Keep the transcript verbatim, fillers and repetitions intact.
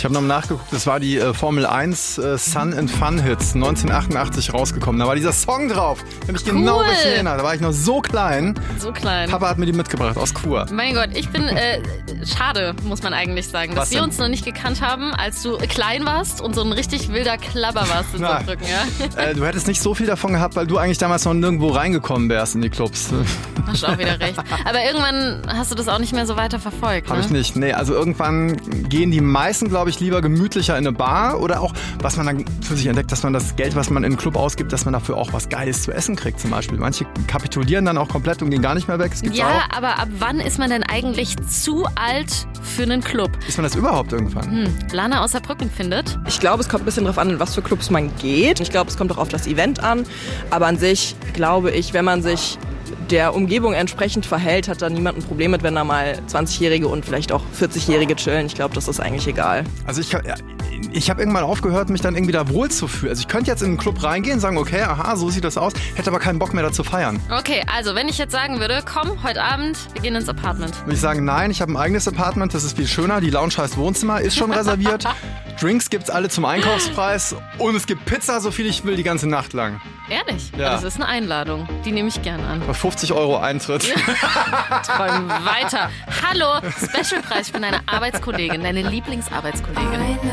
habe noch nachgeguckt, das war die äh, Formel eins äh, Sun and Fun Hits neunzehnhundertachtundachtzig rausgekommen. Da war dieser Song drauf, der mich cool. genau erinnert. Da war ich noch so klein. So klein. Papa hat mir die mitgebracht aus Chur. Mein Gott, ich bin, äh, schade, muss man eigentlich sagen, dass Was wir denn? uns noch nicht gekannt haben, als du klein warst und so ein richtig wilder Klabber warst in Saarbrücken, ja? Äh, du hättest nicht so viel davon gehabt, weil du eigentlich damals noch nirgendwo reingekommen wärst in die Clubs. Hast du auch wieder recht. Aber irgendwann hast du das auch nicht mehr so weiter verfolgt, Hab ne? ich nicht. Nee, also irgendwann gehen die meisten, glaube ich, lieber gemütlicher in eine Bar oder auch, was man dann für sich entdeckt, dass man das Geld, was man in den Club ausgibt, dass man dafür auch was Geiles zu essen kriegt zum Beispiel. Manche kapitulieren dann auch komplett und gehen gar nicht mehr weg. Das gibt's Ja, auch. aber ab wann ist man denn eigentlich zu alt für einen Club? Ist man das überhaupt irgendwann? Hm, Lana aus Saarbrücken findet. Ich glaube, es kommt ein bisschen drauf an, in was für Clubs man geht. Ich glaube, es kommt auch auf das Event an. Aber an sich glaube ich, wenn man sich der Umgebung entsprechend verhält, hat da niemand ein Problem mit, wenn da mal zwanzigjährige und vielleicht auch vierzigjährige chillen. Ich glaube, das ist eigentlich egal. Also ich, ich habe irgendwann aufgehört, mich dann irgendwie da wohl zu fühlen. Also ich könnte jetzt in einen Club reingehen, sagen, okay, aha, so sieht das aus, hätte aber keinen Bock mehr, da zu feiern. Okay, also wenn ich jetzt sagen würde, komm, heute Abend, wir gehen ins Apartment. Würde ich sagen, nein, ich habe ein eigenes Apartment, das ist viel schöner, die Lounge heißt Wohnzimmer, ist schon reserviert. Drinks gibt's alle zum Einkaufspreis und es gibt Pizza, so viel ich will, die ganze Nacht lang. Ehrlich? Ja. Das ist eine Einladung. Die nehme ich gern an. Bei fünfzig Euro Eintritt. Träumen weiter. Hallo, Specialpreis. Ich bin deine Arbeitskollegin, deine Lieblingsarbeitskollegin.